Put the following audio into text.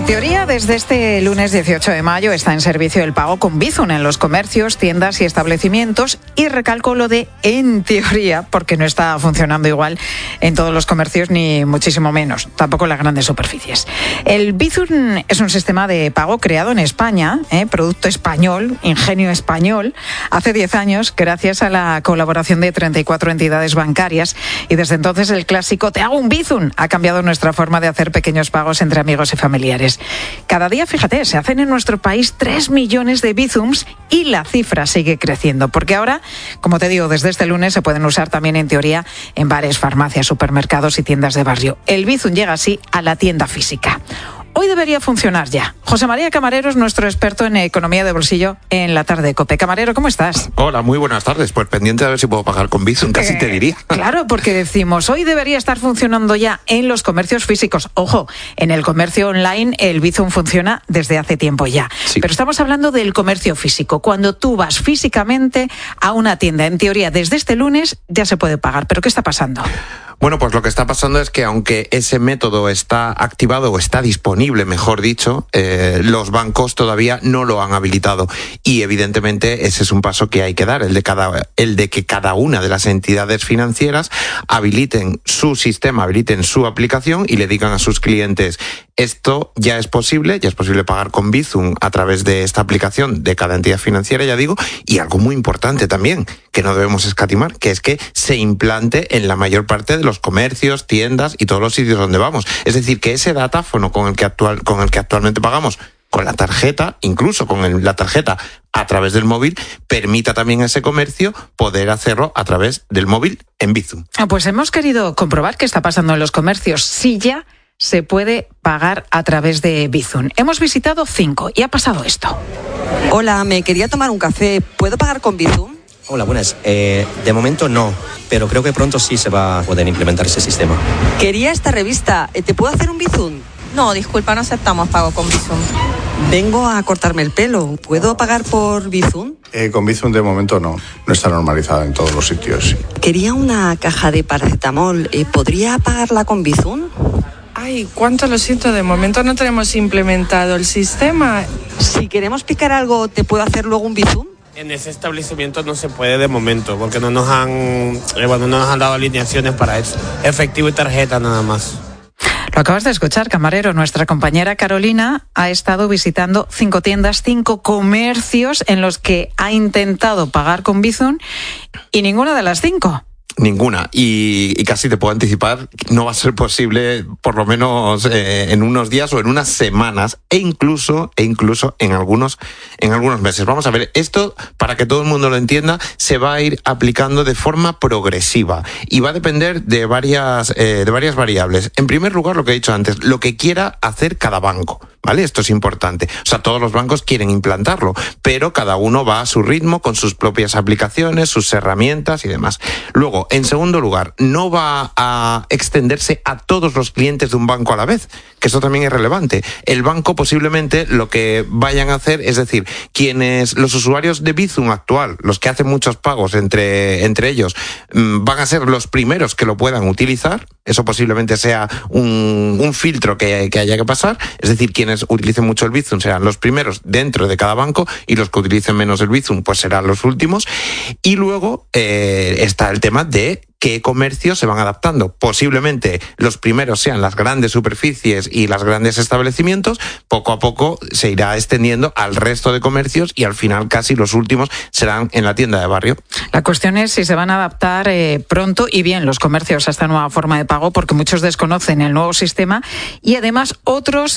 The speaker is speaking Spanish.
teoría, desde este lunes 18 de mayo está en servicio el pago con Bizum en los comercios, tiendas y establecimientos. Y recalco lo de en teoría, porque no está funcionando igual en todos los comercios, ni muchísimo menos, tampoco en las grandes superficies. El Bizum es un sistema de pago creado en España, producto español, ingenio español, hace 10 años, gracias a la colaboración de 34 entidades bancarias. Y desde entonces el clásico "te hago un Bizum" ha cambiado nuestra forma de hacer pequeños pagos entre amigos y familiares. Cada día, fíjate, se hacen en nuestro país 3 millones de Bizums y la cifra sigue creciendo, porque ahora, como te digo, desde este lunes se pueden usar también en teoría en bares, farmacias, supermercados y tiendas de barrio. El Bizum llega así a la tienda física. Hoy debería funcionar ya. José María Camarero es nuestro experto en economía de bolsillo en la tarde de COPE. Camarero, ¿cómo estás? Hola, muy buenas tardes. Pues pendiente de ver si puedo pagar con Bizum, casi te diría. Claro, porque decimos, hoy debería estar funcionando ya en los comercios físicos. Ojo, en el comercio online el Bizum funciona desde hace tiempo ya. Sí. Pero estamos hablando del comercio físico. Cuando tú vas físicamente a una tienda, en teoría, desde este lunes ya se puede pagar. ¿Pero qué está pasando? Bueno, pues lo que está pasando es que aunque ese método está activado o está disponible, mejor dicho, los bancos todavía no lo han habilitado. Y evidentemente ese es un paso que hay que dar, el de que cada una de las entidades financieras habiliten su sistema, habiliten su aplicación y le digan a sus clientes: esto ya es posible pagar con Bizum a través de esta aplicación de cada entidad financiera, ya digo, y algo muy importante también, que no debemos escatimar, que es que se implante en la mayor parte de los comercios, tiendas y todos los sitios donde vamos. Es decir, que ese datáfono con el que actualmente pagamos, con la tarjeta, incluso con la tarjeta a través del móvil, permita también a ese comercio poder hacerlo a través del móvil en Bizum. Pues hemos querido comprobar qué está pasando en los comercios, si ya se puede pagar a través de Bizum. Hemos visitado 5 y ha pasado esto. Hola, me quería tomar un café. ¿Puedo pagar con Bizum? Hola, buenas. De momento no, pero creo que pronto sí se va a poder implementar ese sistema. Quería esta revista. ¿Te puedo hacer un Bizum? No, disculpa, no aceptamos pago con Bizum. Vengo a cortarme el pelo. ¿Puedo pagar por Bizum? Con Bizum de momento no está normalizada en todos los sitios. Quería una caja de paracetamol. ¿Podría pagarla con Bizum? Ay, cuánto lo siento, de momento no tenemos implementado el sistema. Si queremos picar algo, ¿te puedo hacer luego un Bizum? En ese establecimiento no se puede de momento, porque no nos han dado alineaciones para eso. Efectivo y tarjeta nada más. Lo acabas de escuchar, Camarero. Nuestra compañera Carolina ha estado visitando 5 tiendas, 5 comercios en los que ha intentado pagar con Bizum y ninguna de las 5. Ninguna, y casi te puedo anticipar, no va a ser posible por lo menos en unos días o en unas semanas e incluso en algunos meses. Vamos a ver, esto, para que todo el mundo lo entienda, se va a ir aplicando de forma progresiva y va a depender de varias variables. En primer lugar, lo que he dicho antes, lo que quiera hacer cada banco, ¿vale? Esto es importante. O sea, todos los bancos quieren implantarlo, pero cada uno va a su ritmo, con sus propias aplicaciones, sus herramientas y demás. Luego, en segundo lugar, no va a extenderse a todos los clientes de un banco a la vez, que eso también es relevante. El banco posiblemente lo que vayan a hacer, es decir, los usuarios de Bizum actual, los que hacen muchos pagos entre ellos, van a ser los primeros que lo puedan utilizar. Eso posiblemente sea un filtro que haya que pasar. Es decir, quienes utilicen mucho el Bizum serán los primeros dentro de cada banco y los que utilicen menos el Bizum pues serán los últimos. Y luego está el tema de qué comercios se van adaptando. Posiblemente los primeros sean las grandes superficies y los grandes establecimientos. Poco a poco se irá extendiendo al resto de comercios y al final casi los últimos serán en la tienda de barrio. La cuestión es si se van a adaptar pronto y bien los comercios a esta nueva forma de pago, porque muchos desconocen el nuevo sistema y además otros